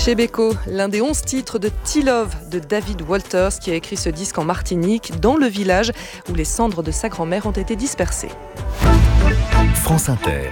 Chez Beko, l'un des 11 titres de T-Love de David Walters qui a écrit ce disque en Martinique, dans le village où les cendres de sa grand-mère ont été dispersées. France Inter.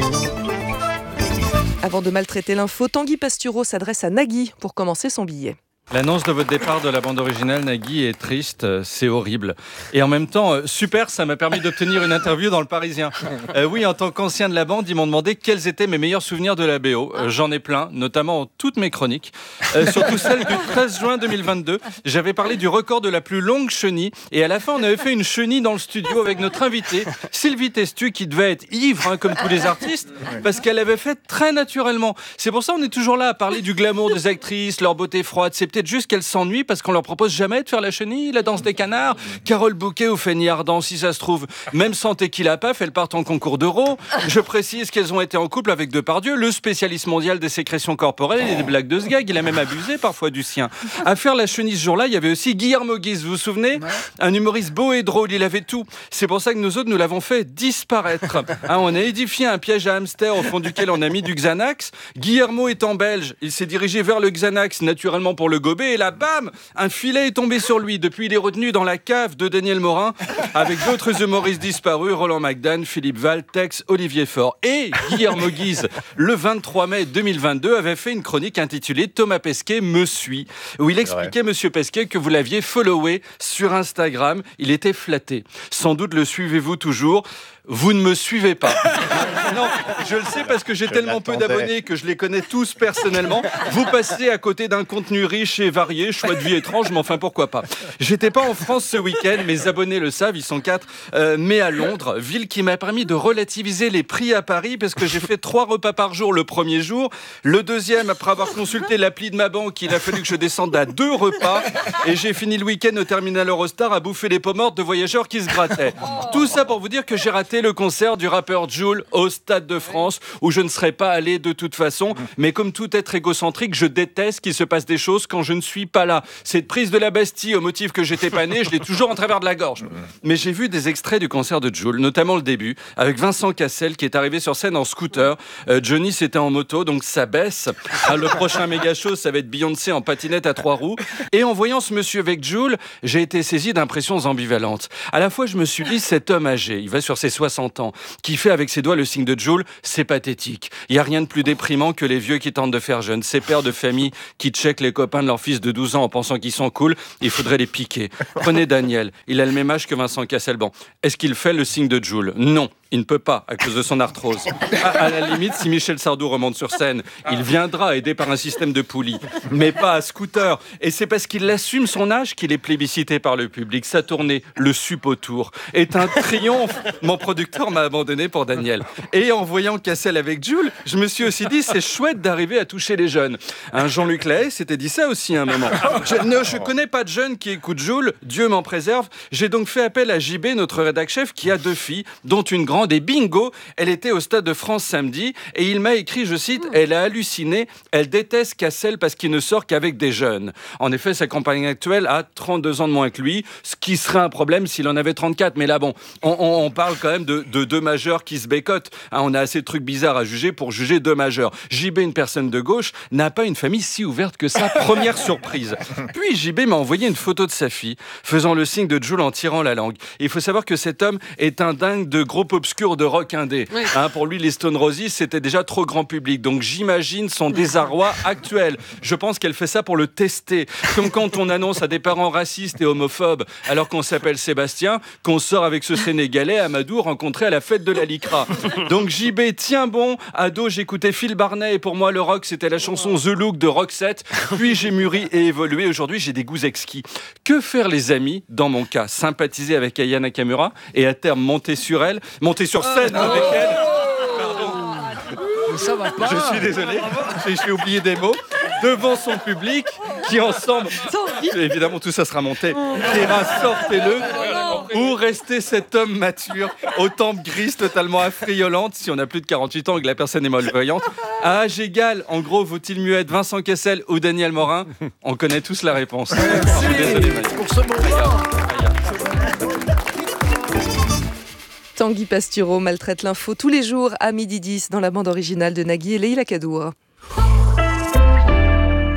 Avant de maltraiter l'info, Tanguy Pastureau s'adresse à Nagui pour commencer son billet. L'annonce de votre départ de la bande originale, Nagui, est triste, c'est horrible. Et en même temps, super, ça m'a permis d'obtenir une interview dans Le Parisien. Oui, en tant qu'ancien de la bande, ils m'ont demandé quels étaient mes meilleurs souvenirs de la BO. J'en ai plein, notamment toutes mes chroniques. Surtout celle du 13 juin 2022. J'avais parlé du record de la plus longue chenille. Et à la fin, on avait fait une chenille dans le studio avec notre invitée, Sylvie Testu, qui devait être ivre, comme tous les artistes, parce qu'elle avait fait très naturellement. C'est pour ça qu'on est toujours là à parler du glamour des actrices, leur beauté froide. C'est peut-être juste qu'elles s'ennuient parce qu'on leur propose jamais de faire la chenille, la danse des canards. Carole Bouquet ou Fanny Ardant, si ça se trouve, même sans Tequila Paf, elles partent en concours d'euro. Je précise qu'elles ont été en couple avec Depardieu, le spécialiste mondial des sécrétions corporelles et des blagues de ce gag. Il a même abusé parfois du sien. À faire la chenille ce jour-là, il y avait aussi Guillermo Guise, vous vous souvenez ? Un humoriste beau et drôle, il avait tout. C'est pour ça que nous autres, nous l'avons fait disparaître. On a édifié un piège à hamster au fond duquel on a mis du Xanax. Guillermo étant belge, il s'est dirigé vers le Xanax, naturellement pour le gober, et là, bam, un filet est tombé sur lui. Depuis, il est retenu dans la cave de Daniel Morin avec d'autres humoristes disparus, Roland McDan, Philippe Val, Tex, Olivier Faure. Et Guillermo Guise, le 23 mai 2022, avait fait une chronique intitulée « Thomas Pesquet me suit », où il expliquait, monsieur Pesquet, que vous l'aviez followé sur Instagram. Il était flatté. Sans doute le suivez-vous toujours. Vous ne me suivez pas. Non, je le sais parce que j'ai tellement peu d'abonnés que je les connais tous personnellement. Vous passez à côté d'un contenu riche et varié, choix de vie étrange, mais enfin pourquoi pas. J'étais pas en France ce week-end, mes abonnés le savent, ils sont 4, mais à Londres, ville qui m'a permis de relativiser les prix à Paris parce que j'ai fait 3 repas par jour le premier jour. Le deuxième, après avoir consulté l'appli de ma banque, il a fallu que je descende à 2 repas et j'ai fini le week-end au terminal Eurostar à bouffer les pommes mortes de voyageurs qui se grattaient. Tout ça pour vous dire que j'ai raté le concert du rappeur Jul au Stade de France où je ne serais pas allé de toute façon, mais comme tout être égocentrique, je déteste qu'il se passe des choses quand je ne suis pas là. Cette prise de la Bastille au motif que j'étais pas né, je l'ai toujours en travers de la gorge. Mais j'ai vu des extraits du concert de Jul, notamment le début, avec Vincent Cassel qui est arrivé sur scène en scooter. Johnny c'était en moto, donc ça baisse. Le prochain méga show, ça va être Beyoncé en patinette à 3 roues. Et en voyant ce monsieur avec Jul, j'ai été saisi d'impressions ambivalentes. À la fois, je me suis dit, cet homme âgé, il va sur ses 60 ans, qui fait avec ses doigts le signe de Jul, c'est pathétique. Il n'y a rien de plus déprimant que les vieux qui tentent de faire jeune. Ces pères de famille qui checkent les copains de leur fils de 12 ans en pensant qu'ils sont cool, il faudrait les piquer. Prenez Daniel, il a le même âge que Vincent Cassel. Bon, est-ce qu'il fait le signe de Jul ? Non. Il ne peut pas, à cause de son arthrose. À la limite, si Michel Sardou remonte sur scène, il viendra aidé par un système de poulies, mais pas à scooter. Et c'est parce qu'il assume son âge qu'il est plébiscité par le public. Sa tournée, Le Sup autour, est un triomphe. Mon producteur m'a abandonné pour Daniel. Et en voyant Cassel avec Jul, je me suis aussi dit, c'est chouette d'arriver à toucher les jeunes. Jean-Luc Lahaye s'était dit ça aussi à un moment. Je connais pas de jeunes qui écoutent Jul, Dieu m'en préserve. J'ai donc fait appel à JB, notre rédac-chef, qui a 2 filles, dont une grande. Et bingo, elle était au Stade de France samedi et il m'a écrit, je cite, « Elle a halluciné, elle déteste Cassel parce qu'il ne sort qu'avec des jeunes. » En effet, sa compagne actuelle a 32 ans de moins que lui, ce qui serait un problème s'il en avait 34. Mais là, bon, on parle quand même de 2 majeurs qui se bécotent. On a assez de trucs bizarres à juger pour juger 2 majeurs. JB, une personne de gauche, n'a pas une famille si ouverte que ça. Première surprise. Puis JB m'a envoyé une photo de sa fille, faisant le signe de Jul en tirant la langue. Il faut savoir que cet homme est un dingue de groupe obscur de rock indé. Oui. Pour lui, les Stone Roses, c'était déjà trop grand public. Donc j'imagine son désarroi actuel. Je pense qu'elle fait ça pour le tester. Comme quand on annonce à des parents racistes et homophobes, alors qu'on s'appelle Sébastien, qu'on sort avec ce Sénégalais, Amadou, rencontré à la fête de la Lycra. Donc JB, tiens bon, ado, j'écoutais Phil Barnet et pour moi, le rock, c'était la chanson The Look de Roxette. Puis j'ai mûri et évolué. Aujourd'hui, j'ai des goûts exquis. Que faire les amis, dans mon cas? Sympathiser avec Aya Nakamura et à terme monter sur elle, monter sur scène avec elle. Pardon. Ça va pas. Je suis désolé, j'ai oublié des mots. Devant son public, qui ensemble, évidemment tout ça sera monté, Kéra, sortez-le, ou restez cet homme mature, aux tempes grises totalement affriolantes, si on a plus de 48 ans et que la personne est malvoyante. À âge égal, en gros, vaut-il mieux être Vincent Cassel ou Daniel Morin? On connaît tous la réponse. Merci désolé, pour ce moment. Tanguy Pastureau maltraite l'info tous les jours à 12h10 dans la bande originale de Nagui et Leïla Kadour.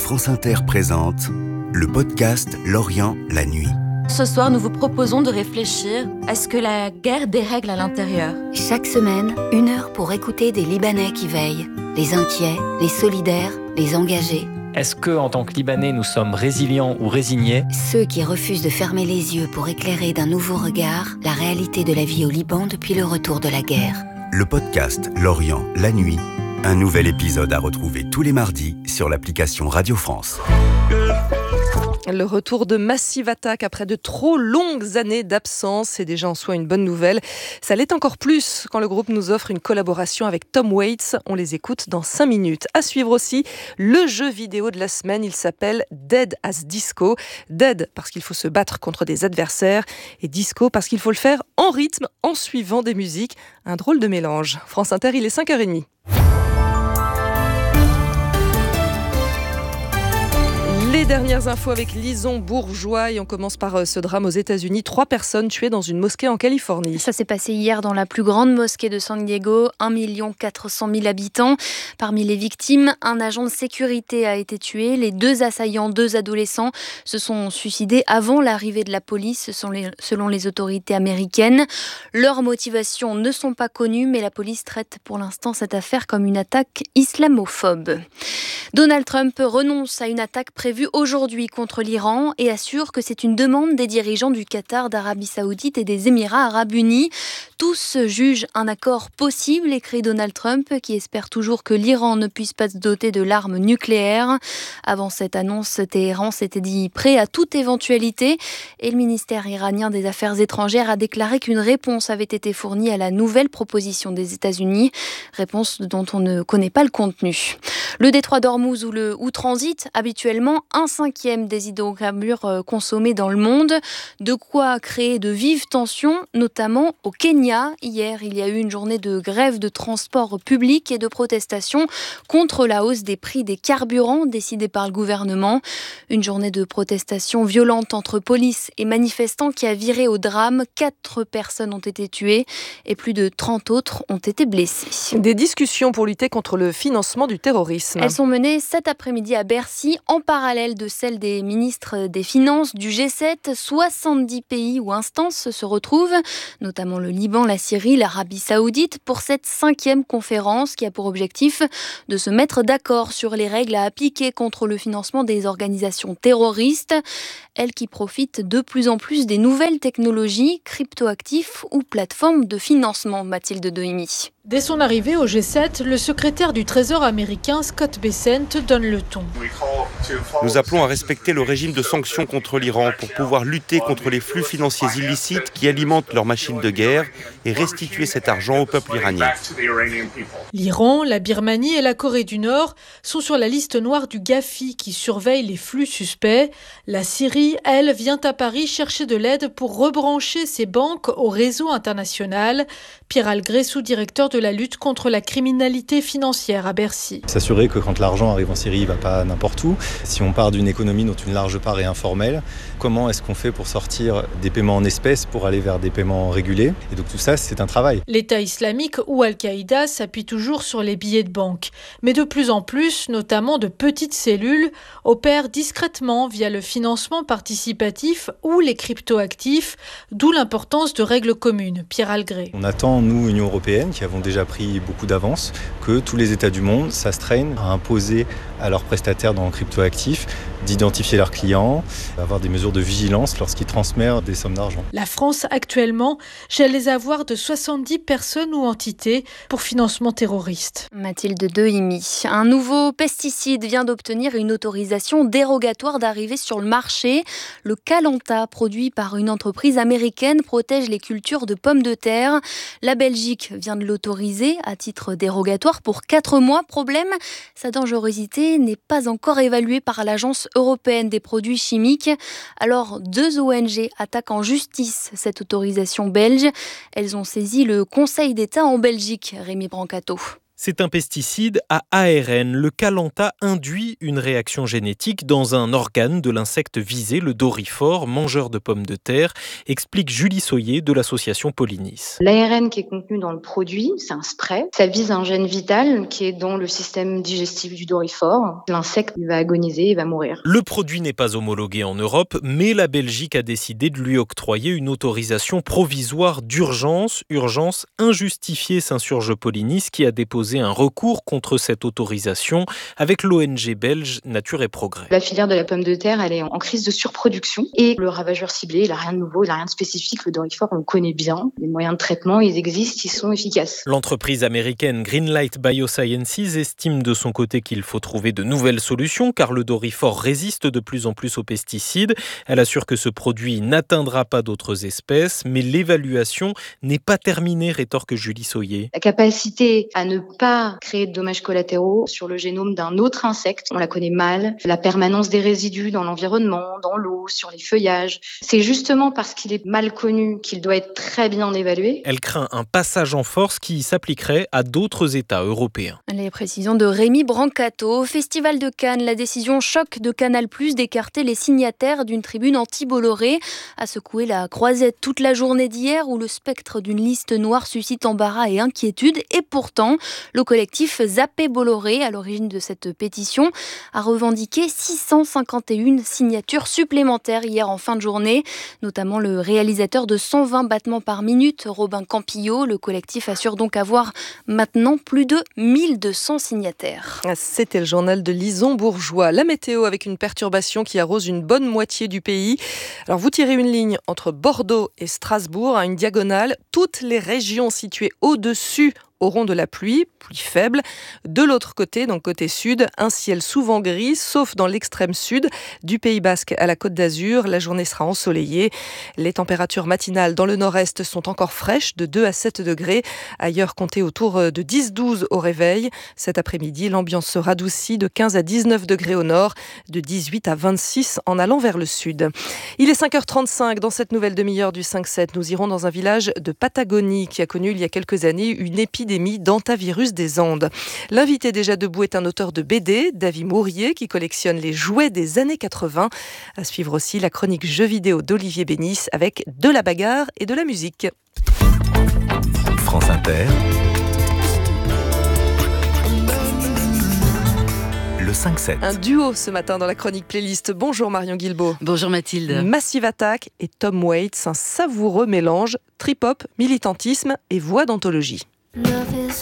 France Inter présente le podcast L'Orient, la nuit. Ce soir, nous vous proposons de réfléchir à ce que la guerre dérègle à l'intérieur. Chaque semaine, 1 heure pour écouter des Libanais qui veillent. Les inquiets, les solidaires, les engagés. Est-ce que, en tant que Libanais, nous sommes résilients ou résignés ? Ceux qui refusent de fermer les yeux pour éclairer d'un nouveau regard la réalité de la vie au Liban depuis le retour de la guerre. Le podcast L'Orient, la nuit. Un nouvel épisode à retrouver tous les mardis sur l'application Radio France. Le retour de Massive Attack après de trop longues années d'absence, c'est déjà en soi une bonne nouvelle. Ça l'est encore plus quand le groupe nous offre une collaboration avec Tom Waits. On les écoute dans 5 minutes. À suivre aussi le jeu vidéo de la semaine. Il s'appelle Dead as Disco. Dead parce qu'il faut se battre contre des adversaires et disco parce qu'il faut le faire en rythme, en suivant des musiques. Un drôle de mélange. France Inter, il est 5h30. Les dernières infos avec Lison Bourgeois et on commence par ce drame aux États-Unis. 3 personnes tuées dans une mosquée en Californie. Ça s'est passé hier dans la plus grande mosquée de San Diego, 1 400 000 habitants. Parmi les victimes, un agent de sécurité a été tué. Les 2 assaillants, 2 adolescents, se sont suicidés avant l'arrivée de la police, selon les autorités américaines. Leurs motivations ne sont pas connues, mais la police traite pour l'instant cette affaire comme une attaque islamophobe. Donald Trump renonce à une attaque prévue aujourd'hui contre l'Iran et assure que c'est une demande des dirigeants du Qatar, d'Arabie Saoudite et des Émirats Arabes Unis. Tous jugent un accord possible, écrit Donald Trump, qui espère toujours que l'Iran ne puisse pas se doter de l'arme nucléaire. Avant cette annonce, Téhéran s'était dit prêt à toute éventualité et le ministère iranien des Affaires étrangères a déclaré qu'une réponse avait été fournie à la nouvelle proposition des États-Unis, réponse dont on ne connaît pas le contenu. Le détroit d'Ormuz où transite habituellement 1/5 des hydrocarbures consommés dans le monde. De quoi créer de vives tensions, notamment au Kenya. Hier, il y a eu une journée de grève de transport public et de protestation contre la hausse des prix des carburants décidée par le gouvernement. Une journée de protestation violente entre police et manifestants qui a viré au drame. 4 personnes ont été tuées et plus de 30 autres ont été blessées. Des discussions pour lutter contre le financement du terrorisme. Elles sont menées cet après-midi à Bercy, en parallèle de celles des ministres des Finances du G7. 70 pays ou instances se retrouvent, notamment le Liban, la Syrie, l'Arabie Saoudite, pour cette 5e conférence qui a pour objectif de se mettre d'accord sur les règles à appliquer contre le financement des organisations terroristes. Elles qui profitent de plus en plus des nouvelles technologies, cryptoactifs ou plateformes de financement, Mathilde Doimi. Dès son arrivée au G7, le secrétaire du Trésor américain Scott Bessent donne le ton. Nous appelons à respecter le régime de sanctions contre l'Iran pour pouvoir lutter contre les flux financiers illicites qui alimentent leur machine de guerre et restituer cet argent au peuple iranien. L'Iran, la Birmanie et la Corée du Nord sont sur la liste noire du GAFI qui surveille les flux suspects. La Syrie, elle, vient à Paris chercher de l'aide pour rebrancher ses banques au réseau international. Pierre Algré, sous-directeur de la lutte contre la criminalité financière à Bercy. S'assurer que quand l'argent arrive en Syrie, il ne va pas n'importe où. Si on part d'une économie dont une large part est informelle, comment est-ce qu'on fait pour sortir des paiements en espèces pour aller vers des paiements régulés ? Et donc tout ça, c'est un travail. L'État islamique ou Al-Qaïda s'appuie toujours sur les billets de banque. Mais de plus en plus, notamment de petites cellules, opèrent discrètement via le financement participatif ou les cryptoactifs, d'où l'importance de règles communes. Pierre Algré. On attend, nous, Union européenne, qui avons déjà pris beaucoup d'avance, que tous les États du monde s'astreignent à imposer à leurs prestataires dans le cryptoactif d'identifier leurs clients, avoir des mesures de vigilance lorsqu'ils transmettent des sommes d'argent. La France, actuellement, gèle les avoirs de 70 personnes ou entités pour financement terroriste. Mathilde Doimi. Un nouveau pesticide vient d'obtenir une autorisation dérogatoire d'arrivée sur le marché. Le Calanta, produit par une entreprise américaine, protège les cultures de pommes de terre. La Belgique vient de l'autoriser à titre dérogatoire pour 4 mois. Problème, sa dangerosité n'est pas encore évaluée par l'Agence européenne des produits chimiques. Alors, 2 ONG attaquent en justice cette autorisation belge. Elles ont saisi le Conseil d'État en Belgique, Rémi Brancato. C'est un pesticide à ARN. Le Calanta induit une réaction génétique dans un organe de l'insecte visé, le doryphore, mangeur de pommes de terre, explique Julie Soyer de l'association Pollinis. L'ARN qui est contenu dans le produit, c'est un spray. Ça vise un gène vital qui est dans le système digestif du doryphore. L'insecte va agoniser et va mourir. Le produit n'est pas homologué en Europe, mais la Belgique a décidé de lui octroyer une autorisation provisoire d'urgence. Urgence injustifiée, s'insurge Pollinis, qui a déposé un recours contre cette autorisation avec l'ONG belge Nature et Progrès. La filière de la pomme de terre, elle est en crise de surproduction et le ravageur ciblé, il n'a rien de nouveau, il n'a rien de spécifique. Le doryphore, on le connaît bien. Les moyens de traitement, ils existent, ils sont efficaces. L'entreprise américaine Greenlight Biosciences estime de son côté qu'il faut trouver de nouvelles solutions car le doryphore résiste de plus en plus aux pesticides. Elle assure que ce produit n'atteindra pas d'autres espèces, mais l'évaluation n'est pas terminée, rétorque Julie Soyer. La capacité à ne pas créer de dommages collatéraux sur le génome d'un autre insecte, on la connaît mal. La permanence des résidus dans l'environnement, dans l'eau, sur les feuillages. C'est justement parce qu'il est mal connu qu'il doit être très bien évalué. Elle craint un passage en force qui s'appliquerait à d'autres États européens. Les précisions de Rémi Brancato. Au Festival de Cannes, la décision choc de Canal+ d'écarter les signataires d'une tribune anti-Bolloré a secoué la croisette toute la journée d'hier où le spectre d'une liste noire suscite embarras et inquiétude. Et pourtant, le collectif Zappé Bolloré, à l'origine de cette pétition, a revendiqué 651 signatures supplémentaires hier en fin de journée, notamment le réalisateur de 120 battements par minute, Robin Campillo. Le collectif assure donc avoir maintenant plus de 1200 signataires. C'était le journal de Lison Bourgeois. La météo avec une perturbation qui arrose une bonne moitié du pays. Alors vous tirez une ligne entre Bordeaux et Strasbourg à une diagonale. Toutes les régions situées au-dessus auront de la pluie faible. De l'autre côté, donc côté sud, un ciel souvent gris, sauf dans l'extrême sud, du Pays Basque à la Côte d'Azur. La journée sera ensoleillée. Les températures matinales dans le nord-est sont encore fraîches, de 2 à 7 degrés. Ailleurs, comptez autour de 10-12 au réveil. Cet après-midi, l'ambiance se radoucit de 15 à 19 degrés au nord, de 18 à 26 en allant vers le sud. Il est 5h35 dans cette nouvelle demi-heure du 5-7. Nous irons dans un village de Patagonie qui a connu il y a quelques années une épidémie d'hantavirus des Andes. L'invité déjà debout est un auteur de BD, David Mourier, qui collectionne les jouets des années 80. À suivre aussi la chronique jeux vidéo d'Olivier Bénis avec de la bagarre et de la musique. France Inter. Le 5-7. Un duo ce matin dans la chronique playlist. Bonjour Marion Guilbault. Bonjour Mathilde. Massive Attack et Tom Waits, un savoureux mélange trip-hop, militantisme et voix d'anthologie.